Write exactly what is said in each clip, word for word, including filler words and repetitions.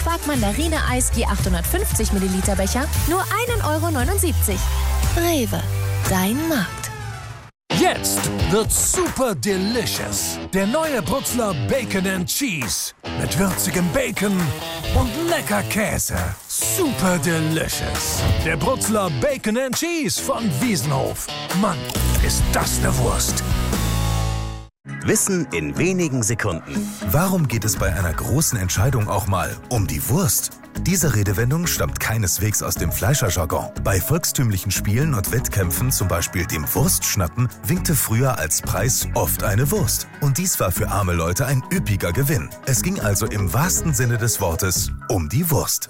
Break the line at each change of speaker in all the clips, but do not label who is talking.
Quark-Mandarine-Eis je achthundertfünfzig Milliliter Becher nur ein Euro neunundsiebzig. Rewe, dein Markt.
Jetzt wird's super delicious. Der neue Brutzler Bacon and Cheese. Mit würzigem Bacon und lecker Käse. Super delicious. Der Brutzler Bacon and Cheese von Wiesenhof. Mann, ist das eine Wurst.
Wissen in wenigen Sekunden.
Warum geht es bei einer großen Entscheidung auch mal um die Wurst? Diese Redewendung stammt keineswegs aus dem Fleischerjargon. Bei volkstümlichen Spielen und Wettkämpfen, zum Beispiel dem Wurstschnappen, winkte früher als Preis oft eine Wurst. Und dies war für arme Leute ein üppiger Gewinn. Es ging also im wahrsten Sinne des Wortes um die Wurst.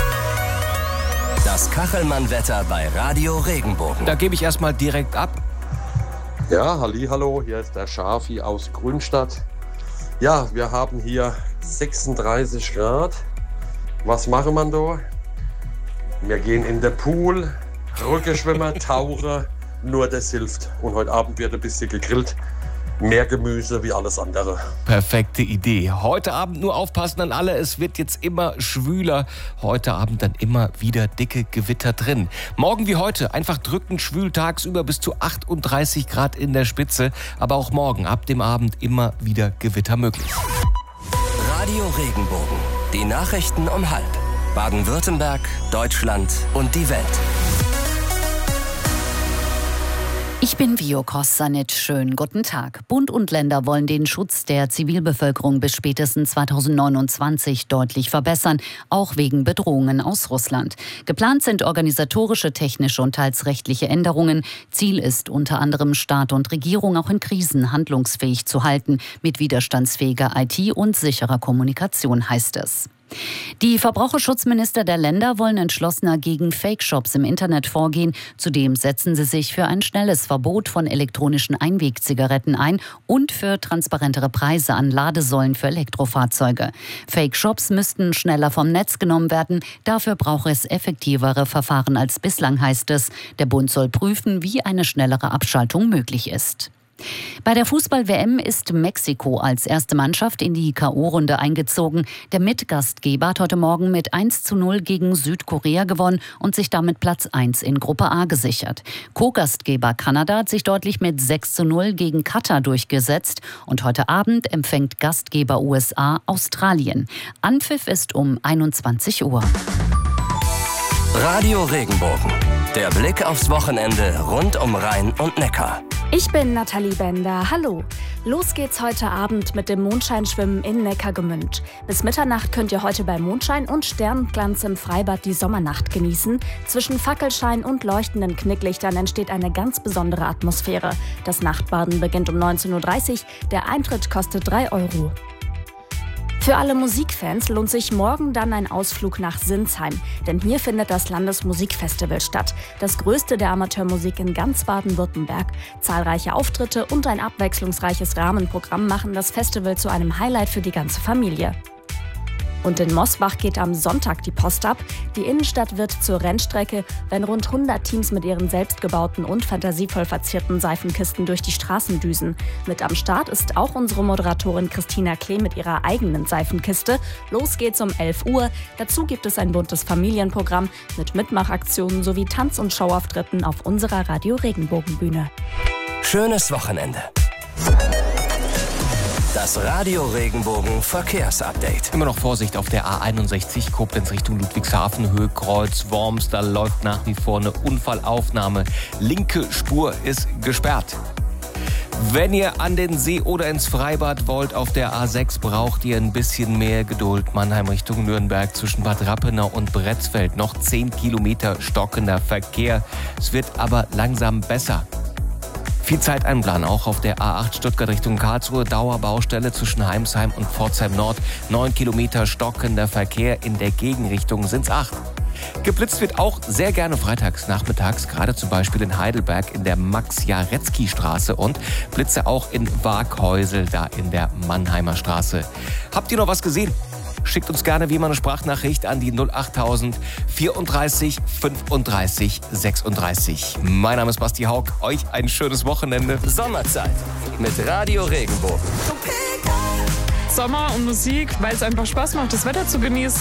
Das Kachelmann-Wetter bei Radio Regenbogen.
Da gebe ich erstmal direkt ab.
Ja, hallihallo, hier ist der Schafi aus Grünstadt. Ja, wir haben hier sechsunddreißig Grad. Was machen wir da? Wir gehen in den Pool, Rücken schwimmen, tauchen, nur das hilft. Und heute Abend wird ein bisschen gegrillt. Mehr Gemüse wie alles andere.
Perfekte Idee. Heute Abend nur aufpassen an alle, es wird jetzt immer schwüler. Heute Abend dann immer wieder dicke Gewitter drin. Morgen wie heute einfach drückend schwül tagsüber bis zu achtunddreißig Grad in der Spitze. Aber auch morgen ab dem Abend immer wieder Gewitter möglich.
Radio Regenbogen. Die Nachrichten um halb. Baden-Württemberg, Deutschland und die Welt.
Ich bin Vio Kossanitsch. Schönen guten Tag. Bund und Länder wollen den Schutz der Zivilbevölkerung bis spätestens zweitausendneunundzwanzig deutlich verbessern, auch wegen Bedrohungen aus Russland. Geplant sind organisatorische, technische und teils rechtliche Änderungen. Ziel ist unter anderem Staat und Regierung auch in Krisen handlungsfähig zu halten, mit widerstandsfähiger I T und sicherer Kommunikation, heißt es. Die Verbraucherschutzminister der Länder wollen entschlossener gegen Fake-Shops im Internet vorgehen. Zudem setzen sie sich für ein schnelles Verbot von elektronischen Einwegzigaretten ein und für transparentere Preise an Ladesäulen für Elektrofahrzeuge. Fake-Shops müssten schneller vom Netz genommen werden. Dafür brauche es effektivere Verfahren als bislang, heißt es. Der Bund soll prüfen, wie eine schnellere Abschaltung möglich ist. Bei der Fußball-W M ist Mexiko als erste Mannschaft in die K O-Runde eingezogen. Der Mitgastgeber hat heute Morgen mit eins zu null gegen Südkorea gewonnen und sich damit Platz eins in Gruppe A gesichert. Co-Gastgeber Kanada hat sich deutlich mit sechs zu null gegen Katar durchgesetzt. Und heute Abend empfängt Gastgeber U S A Australien. Anpfiff ist um einundzwanzig Uhr.
Radio Regenbogen. Der Blick aufs Wochenende rund um Rhein und Neckar.
Ich bin Nathalie Bender. Hallo. Los geht's heute Abend mit dem Mondscheinschwimmen in Neckargemünd. Bis Mitternacht könnt ihr heute bei Mondschein und Sternglanz im Freibad die Sommernacht genießen. Zwischen Fackelschein und leuchtenden Knicklichtern entsteht eine ganz besondere Atmosphäre. Das Nachtbaden beginnt um neunzehn Uhr dreißig. Der Eintritt kostet drei Euro. Für alle Musikfans lohnt sich morgen dann ein Ausflug nach Sinsheim, denn hier findet das Landesmusikfestival statt, das größte der Amateurmusik in ganz Baden-Württemberg. Zahlreiche Auftritte und ein abwechslungsreiches Rahmenprogramm machen das Festival zu einem Highlight für die ganze Familie. Und in Mosbach geht am Sonntag die Post ab. Die Innenstadt wird zur Rennstrecke, wenn rund hundert Teams mit ihren selbstgebauten und fantasievoll verzierten Seifenkisten durch die Straßen düsen. Mit am Start ist auch unsere Moderatorin Christina Klee mit ihrer eigenen Seifenkiste. Los geht's um elf Uhr. Dazu gibt es ein buntes Familienprogramm mit Mitmachaktionen sowie Tanz- und Showauftritten auf unserer Radio Regenbogen-Bühne.
Schönes Wochenende. Das Radio Regenbogen Verkehrsupdate.
Immer noch Vorsicht auf der A einundsechzig, Koblenz Richtung Ludwigshafen, Höhe Kreuz, Worms. Da läuft nach wie vor eine Unfallaufnahme. Linke Spur ist gesperrt. Wenn ihr an den See oder ins Freibad wollt, auf der A sechs braucht ihr ein bisschen mehr Geduld. Mannheim Richtung Nürnberg zwischen Bad Rappenau und Bretzfeld. Noch zehn Kilometer stockender Verkehr. Es wird aber langsam besser. Viel Zeit einplanen, auch auf der A acht Stuttgart Richtung Karlsruhe, Dauerbaustelle zwischen Heimsheim und Pforzheim Nord. Neun Kilometer stockender Verkehr, in der Gegenrichtung sind's acht. Geblitzt wird auch sehr gerne freitags nachmittags, gerade zum Beispiel in Heidelberg in der Max-Jaretzky-Straße und Blitze auch in Waaghäusel, da in der Mannheimer Straße. Habt ihr noch was gesehen? Schickt uns gerne wie immer eine Sprachnachricht an die null achttausend vierunddreißig fünfunddreißig sechsunddreißig. Mein Name ist Basti Haug. Euch ein schönes Wochenende.
Sommerzeit mit Radio Regenbogen.
Sommer und Musik, weil es einfach Spaß macht, das Wetter zu genießen.